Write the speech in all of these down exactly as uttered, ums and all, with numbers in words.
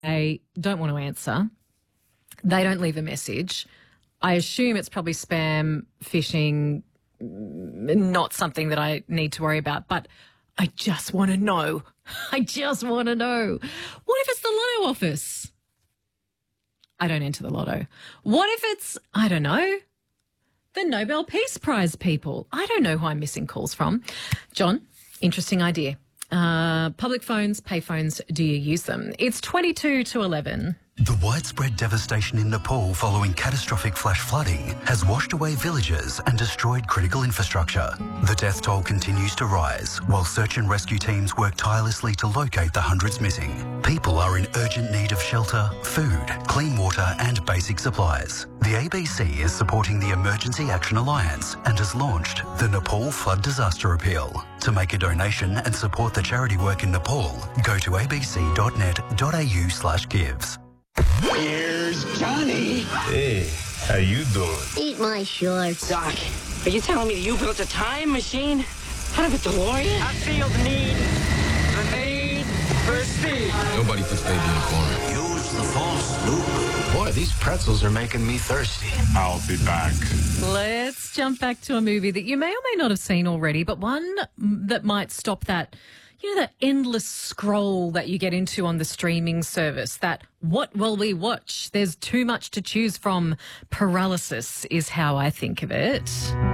They don't want to answer. They don't leave a message. I assume it's probably spam, phishing, not something that I need to worry about, but I just want to know. I just want to know. What if it's the lotto office? I don't enter the lotto. What if it's, I don't know, the Nobel Peace Prize people? I don't know who I'm missing calls from. John, interesting idea. Uh, public phones, pay phones, do you use them? It's twenty-two to eleven. The widespread devastation in Nepal following catastrophic flash flooding has washed away villages and destroyed critical infrastructure. The death toll continues to rise while search and rescue teams work tirelessly to locate the hundreds missing. People are in urgent need of shelter, food, clean water and basic supplies. The A B C is supporting the Emergency Action Alliance and has launched the Nepal Flood Disaster Appeal. To make a donation and support the charity work in Nepal, go to abc.net.au slash gives. Here's Johnny. Hey, how you doing? Eat my shorts. Doc, are you telling me you built a time machine out of a DeLorean? I feel the need, the need for speed. Nobody puts baby in a corner. Use the force, Luke. Boy, these pretzels are making me thirsty. I'll be back. Let's jump back to a movie that you may or may not have seen already, but one that might stop that, you know, that endless scroll that you get into on the streaming service, that what will we watch? There's too much to choose from. Paralysis is how I think of it.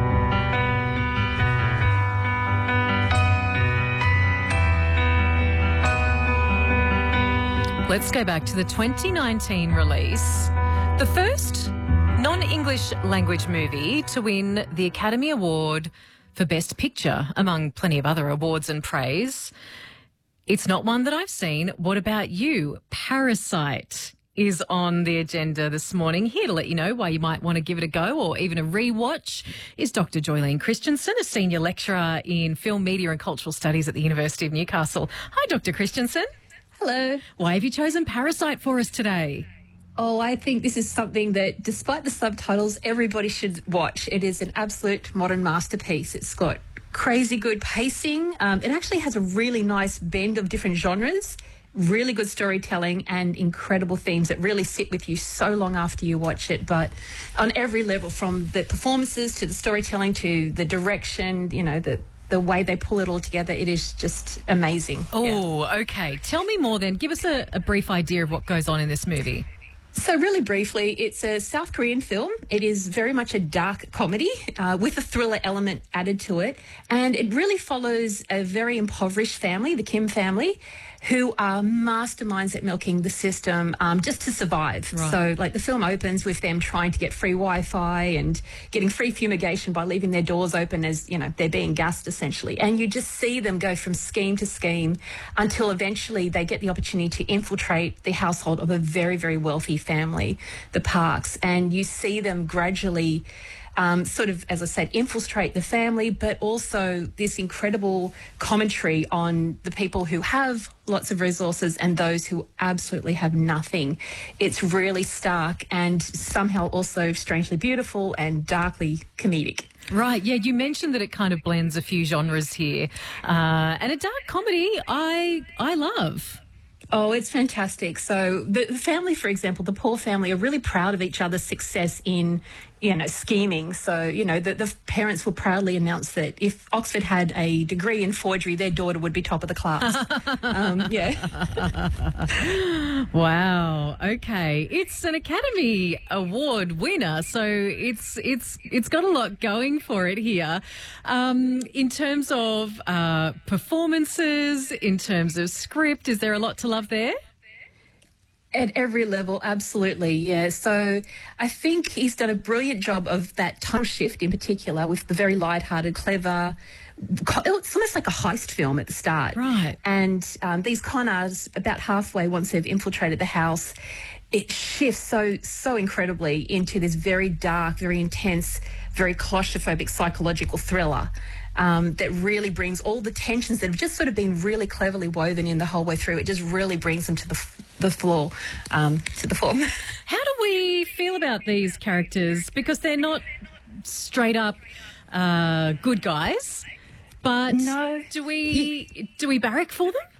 Let's go back to the twenty nineteen release, the first non-English language movie to win the Academy Award for Best Picture, among plenty of other awards and praise. It's not one that I've seen. What about you? Parasite is on the agenda this morning. Here to let you know why you might want to give it a go or even a rewatch is Doctor Joylene Christensen, a senior lecturer in film, media and cultural studies at the University of Newcastle. Hi, Doctor Christensen. Hello. Why have you chosen Parasite for us today? Oh, I think this is something that, despite the subtitles, everybody should watch. It is an absolute modern masterpiece. It's got crazy good pacing. Um, it actually has a really nice blend of different genres, really good storytelling and incredible themes that really sit with you so long after you watch it. But on every level, from the performances to the storytelling to the direction, you know, the the way they pull it all together, it is just amazing. Oh, yeah. Okay. Tell me more then. Give us a, a brief idea of what goes on in this movie. So really briefly, it's a South Korean film. It is very much a dark comedy uh, with a thriller element added to it. And it really follows a very impoverished family, the Kim family, who are masterminds at milking the system um, just to survive. Right. So, like, the film opens with them trying to get free Wi-Fi and getting free fumigation by leaving their doors open as, you know, they're being gassed, essentially. And you just see them go from scheme to scheme until eventually they get the opportunity to infiltrate the household of a very, very wealthy family, the Parks. And you see them gradually Um, sort of, as I said, infiltrate the family, but also this incredible commentary on the people who have lots of resources and those who absolutely have nothing. It's really stark and somehow also strangely beautiful and darkly comedic. Right, yeah, you mentioned that it kind of blends a few genres here. Uh, and a dark comedy I I love. Oh, it's fantastic. So the, the family, for example, the Paul family are really proud of each other's success in, you know, scheming. So, you know, the, the parents will proudly announce that if Oxford had a degree in forgery, their daughter would be top of the class. um, yeah. Wow. Okay. It's an Academy Award winner, so it's it's it's got a lot going for it here. Um, in terms of uh, performances, in terms of script, is there a lot to love there? At every level, absolutely, yeah. So I think he's done a brilliant job of that tongue shift in particular with the very lighthearted, clever, it's almost like a heist film at the start. Right. And um, these con artists, about halfway once they've infiltrated the house, it shifts so, so incredibly into this very dark, very intense, very claustrophobic psychological thriller. Um, that really brings all the tensions that have just sort of been really cleverly woven in the whole way through. It just really brings them to the the floor, um, to the floor. How do we feel about these characters? Because they're not straight up uh, good guys, but no. do we do we barrack for them?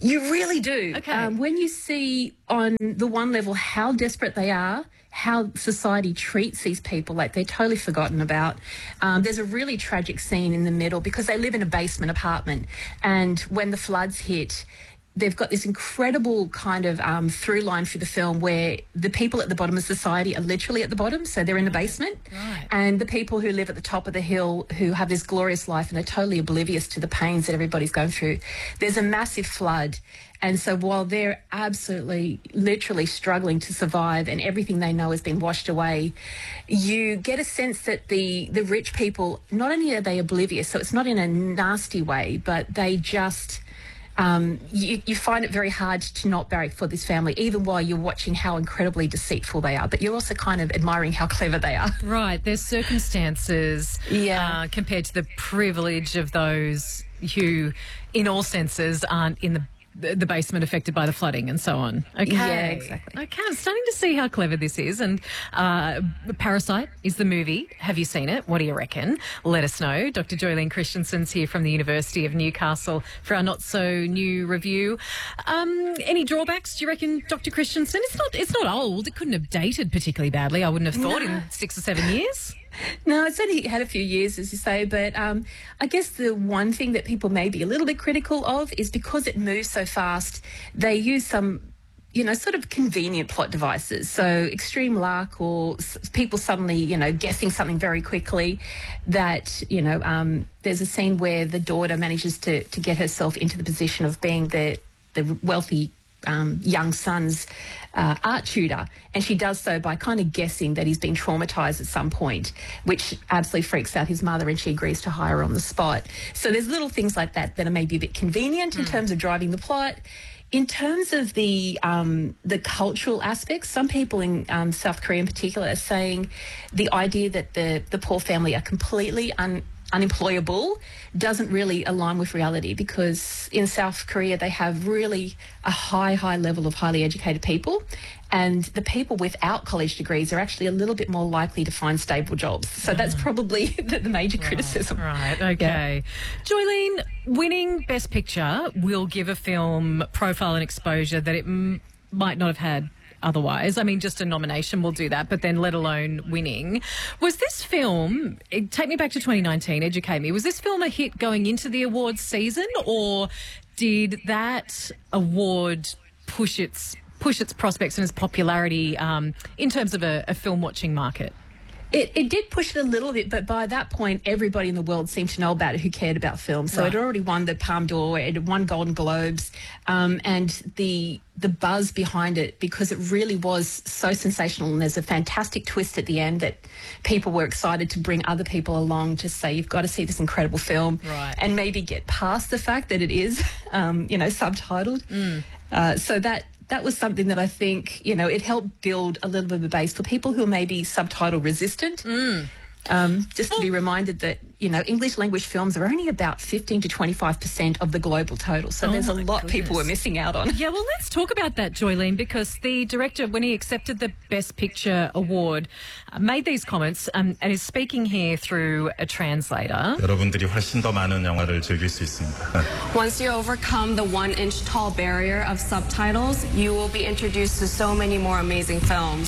You really do. Okay. Um, when you see on the one level how desperate they are, how society treats these people like they're totally forgotten about. Um, there's a really tragic scene in the middle because they live in a basement apartment, and when the floods hit, they've got this incredible kind of um, through line through the film where the people at the bottom of society are literally at the bottom, so they're in the basement. Right. And the people who live at the top of the hill who have this glorious life and are totally oblivious to the pains that everybody's going through. There's a massive flood. And so while they're absolutely, literally struggling to survive and everything they know has been washed away, you get a sense that the, the rich people, not only are they oblivious, so it's not in a nasty way, but they just... Um, you, you find it very hard to not barrack for this family, even while you're watching how incredibly deceitful they are. But you're also kind of admiring how clever they are. Right. Their circumstances Yeah. uh, compared to the privilege of those who, in all senses, aren't in the the basement affected by the flooding and so on. Okay. Yeah, exactly. Okay, I'm starting to see how clever this is. And uh, Parasite is the movie. Have you seen it? What do you reckon? Let us know. Doctor Joylene Christensen's here from the University of Newcastle for our not-so-new review. Um, any drawbacks, do you reckon, Doctor Christensen? It's not, it's not old. It couldn't have dated particularly badly, I wouldn't have thought, No. in six or seven years. No, it's only had a few years, as you say, but um, I guess the one thing that people may be a little bit critical of is because it moves so fast, they use some, you know, sort of convenient plot devices. So extreme luck or s- people suddenly, you know, guessing something very quickly that, you know, um, there's a scene where the daughter manages to, to get herself into the position of being the, the wealthy um, young son's uh, art tutor, and she does so by kind of guessing that he's been traumatised at some point, which absolutely freaks out his mother, and she agrees to hire her on the spot. So there's little things like that that are maybe a bit convenient in terms of driving the plot. In terms of the um, the cultural aspects, some people in um, South Korea in particular are saying the idea that the, the poor family are completely un unemployable doesn't really align with reality, because in South Korea they have really a high, high level of highly educated people, and the people without college degrees are actually a little bit more likely to find stable jobs. So that's probably the, the major criticism. Right, okay. Joylene, winning Best Picture will give a film profile and exposure that it m might not have had otherwise. I mean, just a nomination will do that, but then let alone winning. Was this film, take me back to twenty nineteen, educate me, was this film a hit going into the awards season, or did that award push its push its prospects and its popularity um, in terms of a, a film watching market? It, it did push it a little bit, but by that point, everybody in the world seemed to know about it who cared about film. So Right. it already won the Palme d'Or, it had won Golden Globes, um, and the the buzz behind it, because it really was so sensational, and there's a fantastic twist at the end that people were excited to bring other people along to say, you've got to see this incredible film, Right. and maybe get past the fact that it is, um, you know, subtitled. Mm. Uh, so that that was something that I think, you know, it helped build a little bit of a base for people who are maybe subtitle resistant. Mm. Um, just to be reminded that, you know, English language films are only about fifteen to twenty-five percent of the global total. So Oh there's a my lot people goodness. are missing out on. Yeah, well, let's talk about that, Joylene, because the director, when he accepted the Best Picture award, uh, made these comments um, and is speaking here through a translator. 여러분들이 훨씬 더 많은 영화를 즐길 수 있습니다. Once you overcome the one-inch tall barrier of subtitles, you will be introduced to so many more amazing films.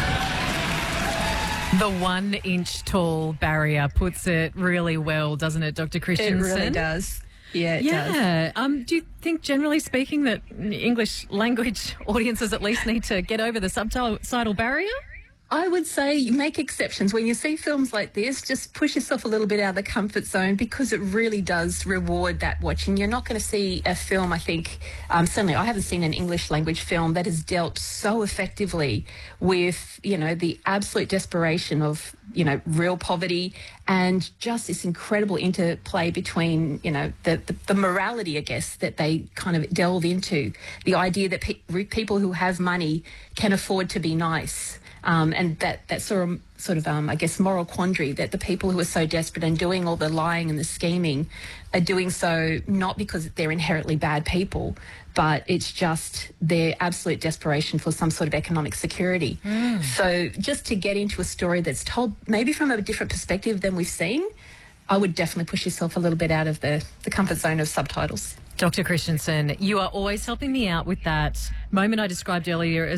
The one-inch tall barrier puts it really well, doesn't it, Doctor It Christensen? really does. Yeah, it does. Yeah. Um, do you think, generally speaking, that English language audiences at least need to get over the subtitle barrier? I would say you make exceptions. When you see films like this, just push yourself a little bit out of the comfort zone, because it really does reward that watching. You're not going to see a film, I think, um, certainly I haven't seen an English language film that has dealt so effectively with, you know, the absolute desperation of, you know, real poverty and just this incredible interplay between, you know, the, the, the morality, I guess, that they kind of delve into. The idea that pe people who have money can afford to be nice. Um, and that, that sort of, sort of um, I guess, moral quandary that the people who are so desperate and doing all the lying and the scheming are doing so not because they're inherently bad people, but it's just their absolute desperation for some sort of economic security. Mm. So just to get into a story that's told maybe from a different perspective than we've seen, I would definitely push yourself a little bit out of the, the comfort zone of subtitles. Doctor Christensen, you are always helping me out with that moment I described earlier